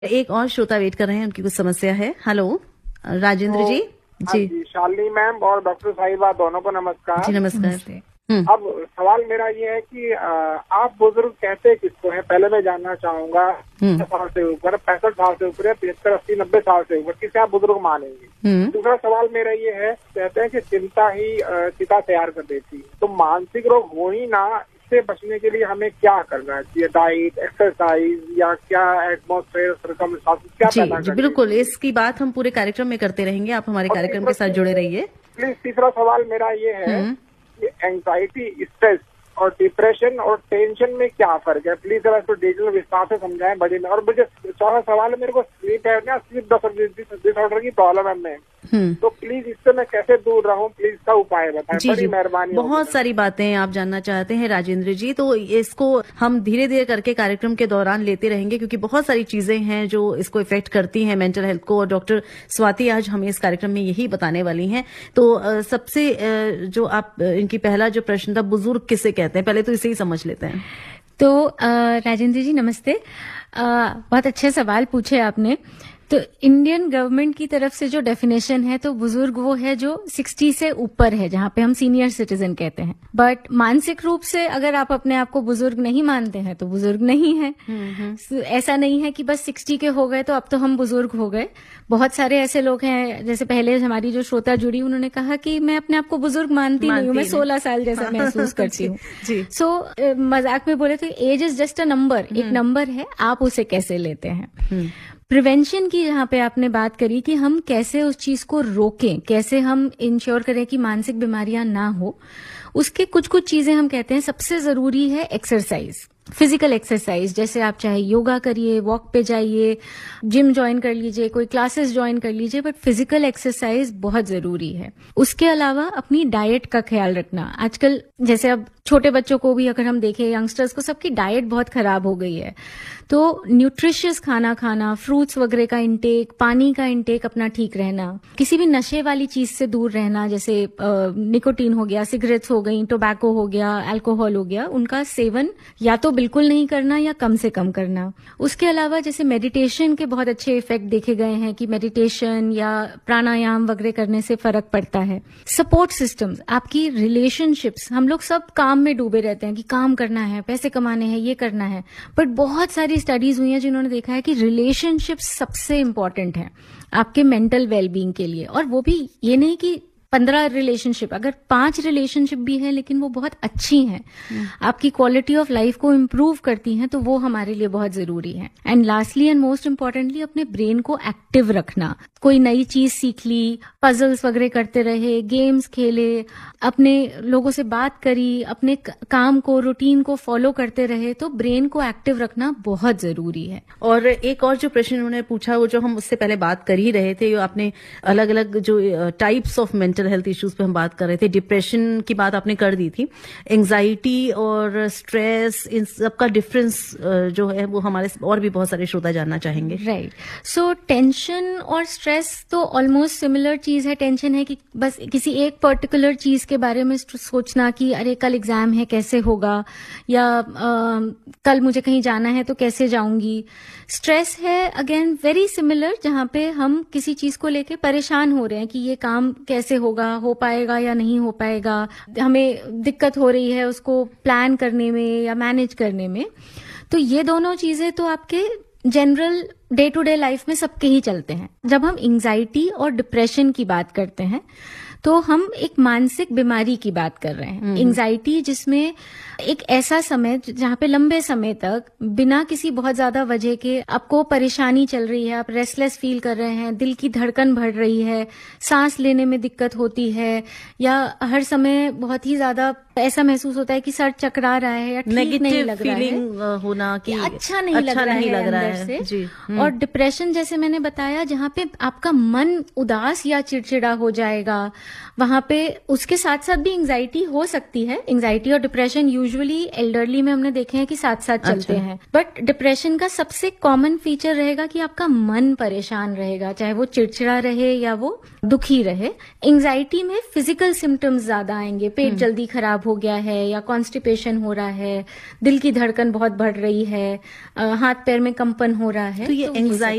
एक और श्रोता वेट कर रहे हैं, उनकी कुछ समस्या है। हेलो राजेंद्र जी। जी शालिनी मैम और डॉक्टर साहिबा दोनों को नमस्कार। जी नमस्कार। अब सवाल मेरा ये है कि आप बुजुर्ग कहते किसको है, पहले मैं जानना चाहूंगा। 60 साल से ऊपर, 65 साल से ऊपर, 75, 80, 90 साल से ऊपर किसे आप बुजुर्ग मानेंगे? दूसरा सवाल मेरा ये है, कहते हैं कि चिंता ही चिता तैयार कर देती है, तो मानसिक रोग हो ही ना, इससे बचने के लिए हमें क्या करना चाहिए? डाइट, एक्सरसाइज या क्या एटमॉस्फेयर, सर्कमस्टांसेस क्या पैदा करना? बिल्कुल, इसकी बात हम पूरे कार्यक्रम में करते रहेंगे, आप हमारे कार्यक्रम के साथ जुड़े रहिए प्लीज। तीसरा सवाल मेरा ये है, एंजाइटी, स्ट्रेस और डिप्रेशन और टेंशन में क्या फर्क है? प्लीज जरा इसको डिटेल विस्तार से समझाएं बड़े में। और मुझे चौथा सवाल है, मेरे को स्लीप डिसऑर्डर की प्रॉब्लम है मैं, तो प्लीज इससे मैं कैसे दूर रहूं, प्लीज इसका उपाय बताएं। बड़ी मेहरबानी। बहुत सारी बातें आप जानना चाहते हैं राजेंद्र जी, तो इसको हम धीरे धीरे करके कार्यक्रम के दौरान लेते रहेंगे, क्योंकि बहुत सारी चीजें हैं जो इसको इफेक्ट करती हैं मेंटल हेल्थ को, और डॉक्टर स्वाति आज हमें इस कार्यक्रम में यही बताने वाली हैं। तो सबसे जो आप इनकी पहला जो प्रश्न था, बुजुर्ग किसे कहते हैं, पहले तो इसे ही समझ लेते हैं। तो राजेंद्र जी नमस्ते, बहुत अच्छे सवाल पूछे आपने। तो इंडियन गवर्नमेंट की तरफ से जो डेफिनेशन है, तो बुजुर्ग वो है जो 60 से ऊपर है, जहां पे हम सीनियर सिटीजन कहते हैं। बट मानसिक रूप से अगर आप अपने आप को बुजुर्ग नहीं मानते हैं तो बुजुर्ग नहीं है। ऐसा नहीं है कि बस 60 के हो गए तो अब तो हम बुजुर्ग हो गए। बहुत सारे ऐसे लोग हैं, जैसे पहले हमारी जो श्रोता जुड़ी, उन्होंने कहा कि मैं अपने आप को बुजुर्ग मानती नहीं हूँ, मैं 16 साल जैसा महसूस करती हूँ। सो मजाक में बोले तो as is just a number, एक नंबर है, आप उसे कैसे लेते हैं। प्रिवेंशन की जहां पे आपने बात करी कि हम कैसे उस चीज को रोकें, कैसे हम इंश्योर करें कि मानसिक बीमारियां ना हो, उसके कुछ कुछ चीजें हम कहते हैं। सबसे जरूरी है एक्सरसाइज, फिजिकल एक्सरसाइज। जैसे आप चाहे योगा करिए, वॉक पे जाइए, जिम ज्वाइन कर लीजिए, कोई क्लासेस ज्वाइन कर लीजिए, बट फिजिकल एक्सरसाइज बहुत जरूरी है। उसके अलावा अपनी डाइट का ख्याल रखना। आजकल जैसे अब छोटे बच्चों को भी अगर हम देखें, यंगस्टर्स को, सबकी डाइट बहुत खराब हो गई है। तो न्यूट्रिशियस खाना खाना, फ्रूट्स वगैरह का इंटेक, पानी का इंटेक अपना ठीक रहना, किसी भी नशे वाली चीज से दूर रहना, जैसे निकोटीन हो गया, सिगरेट्स हो गई, टोबैको हो गया, अल्कोहल हो गया, उनका सेवन या तो बिल्कुल नहीं करना या कम से कम करना। उसके अलावा जैसे मेडिटेशन के बहुत अच्छे इफेक्ट देखे गए हैं कि मेडिटेशन या प्राणायाम वगैरह करने से फर्क पड़ता है। सपोर्ट सिस्टम्स, आपकी रिलेशनशिप्स, हम लोग सब काम में डूबे रहते हैं कि काम करना है, पैसे कमाने हैं, ये करना है, बट बहुत सारी स्टडीज हुई हैं जिन्होंने देखा है कि रिलेशनशिप्स सबसे इंपॉर्टेंट है आपके मेंटल वेलबींग के लिए। और वो भी ये नहीं कि 15 रिलेशनशिप, अगर 5 रिलेशनशिप भी है लेकिन वो बहुत अच्छी हैं, आपकी क्वालिटी ऑफ लाइफ को इम्प्रूव करती हैं, तो वो हमारे लिए बहुत जरूरी है। And lastly and most importantly, अपने ब्रेन को एक्टिव रखना। कोई नई चीज सीख ली, पजल्स वगैरह करते रहे, गेम्स खेले, अपने लोगों से बात करी, अपने काम को, रूटीन को फॉलो करते रहे, तो ब्रेन को एक्टिव रखना बहुत जरूरी है। और एक और जो प्रश्न उन्होंने पूछा, वो जो हम उससे पहले बात कर ही रहे थे, आपने अलग अलग जो types of mental health issues पे हम बात कर रहे थे, डिप्रेशन की बात आपने कर दी थी, एंजाइटी और स्ट्रेस, इन सब का डिफरेंस जो है वो हमारे और भी बहुत सारे श्रोता जानना चाहेंगे। राइट। सो टेंशन और स्ट्रेस तो ऑलमोस्ट सिमिलर चीज है। टेंशन है कि बस किसी एक पर्टिकुलर चीज के बारे में सोचना कि अरे कल एग्जाम है, कैसे होगा, या कल मुझे कहीं जाना है तो कैसे जाऊंगी। स्ट्रेस है अगेन वेरी सिमिलर, जहां पे हम किसी चीज को लेके परेशान हो रहे हैं कि ये काम कैसे होगा, हो पाएगा या नहीं हो पाएगा, हमें दिक्कत हो रही है उसको प्लान करने में या मैनेज करने में। तो ये दोनों चीजें तो आपके general day to day life में सबके ही चलते हैं। जब हम एंजाइटी और डिप्रेशन की बात करते हैं तो हम एक मानसिक बीमारी की बात कर रहे हैं। एंजाइटी जिसमें एक ऐसा समय जहां पे लंबे समय तक बिना किसी बहुत ज्यादा वजह के आपको परेशानी चल रही है, आप रेस्टलेस फील कर रहे हैं, दिल की धड़कन बढ़ रही है, सांस लेने में दिक्कत होती है, या हर समय बहुत ही ज्यादा ऐसा महसूस होता है कि सर चकरा रहा है या ठीक नहीं लग रहा है, होना कि अच्छा नहीं लग रहा है अंदर से। और डिप्रेशन जैसे मैंने बताया, जहां पे आपका मन उदास या चिड़चिड़ा हो जाएगा, वहां पे उसके साथ साथ भी एंजाइटी हो सकती है। एंजाइटी और डिप्रेशन यूजुअली एल्डरली में हमने देखे हैं कि साथ साथ चलते हैं, बट डिप्रेशन का सबसे कॉमन फीचर रहेगा कि आपका मन परेशान रहेगा, चाहे वो चिड़चिड़ा रहे या वो दुखी रहे। एंजाइटी में फिजिकल सिम्टम्स ज्यादा आएंगे, पेट जल्दी खराब खराब हो गया है या कॉन्स्टिपेशन हो रहा है, दिल की धड़कन बहुत बढ़ रही है, हाथ पैर में कंपन हो रहा है, तो ये एंजाइटी